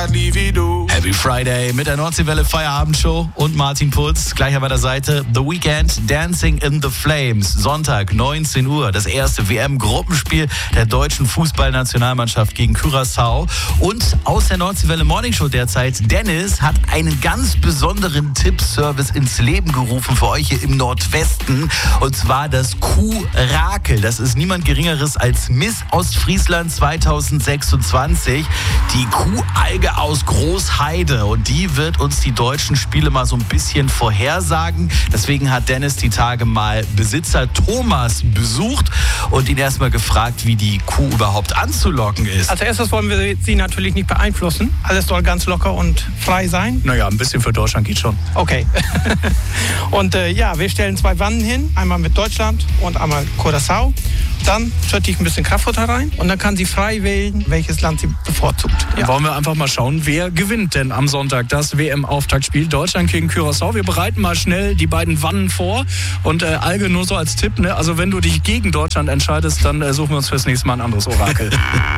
badly wie du. Happy Friday mit der Nordseewelle Feierabendshow und Martin Putz. Gleich an meiner Seite The Weeknd, Dancing in the Flames. Sonntag, 19 Uhr, das erste WM-Gruppenspiel der deutschen Fußballnationalmannschaft gegen Curaçao. Und aus der Nordseewelle Morningshow derzeit, Dennis hat einen ganz besonderen Tippservice ins Leben gerufen für euch hier im Nordwesten. Und zwar das Kuh-Rakel. Das ist niemand Geringeres als Miss Ostfriesland 2026. Die Kuhalge aus Großheide. Und die wird uns die deutschen Spiele mal so ein bisschen vorhersagen. Deswegen hat Dennis die Tage mal Besitzer Thomas besucht und ihn erstmal gefragt, wie die Kuh überhaupt anzulocken ist. Als erstes wollen wir sie natürlich nicht beeinflussen. Alles soll ganz locker und frei sein. Naja, ein bisschen für Deutschland geht schon. Okay. Und wir stellen 2 Wannen hin. Einmal mit Deutschland und einmal Curaçao. Dann schütte ich ein bisschen Kraftfutter rein und dann kann sie frei wählen, welches Land sie bevorzugt. Dann wollen wir einfach mal schauen, wer gewinnt denn am Sonntag das WM-Auftaktspiel Deutschland gegen Curaçao. Wir bereiten mal schnell die beiden Wannen vor und Alge nur so als Tipp, ne? Also wenn du dich gegen Deutschland entscheidest, dann suchen wir uns fürs nächste Mal ein anderes Orakel.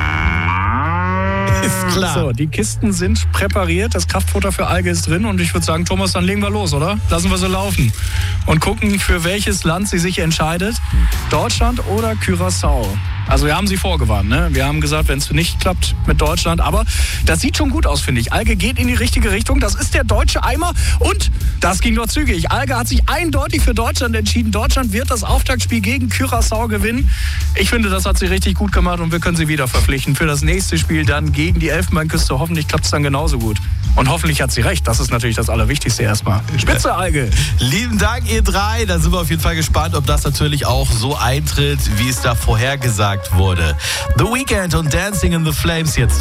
Ist klar. So, die Kisten sind präpariert, das Kraftfutter für Alge ist drin und ich würde sagen, Thomas, dann legen wir los, oder? Lassen wir sie laufen und gucken, für welches Land sie sich entscheidet. Deutschland oder Curaçao? Also wir haben sie vorgewarnt, ne? Wir haben gesagt, wenn es nicht klappt mit Deutschland, aber das sieht schon gut aus, finde ich. Alge geht in die richtige Richtung, das ist der deutsche Eimer und das ging doch zügig. Alge hat sich eindeutig für Deutschland entschieden. Deutschland wird das Auftaktspiel gegen Curaçao gewinnen. Ich finde, das hat sie richtig gut gemacht und wir können sie wieder verpflichten für das nächste Spiel dann gegen die Elfenbeinküste. Hoffentlich klappt es dann genauso gut. Und hoffentlich hat sie recht. Das ist natürlich das Allerwichtigste erstmal. Spitze, Alge! Lieben Dank, ihr drei. Da sind wir auf jeden Fall gespannt, ob das natürlich auch so eintritt, wie es da vorhergesagt wurde. The Weeknd und Dancing in the Flames jetzt.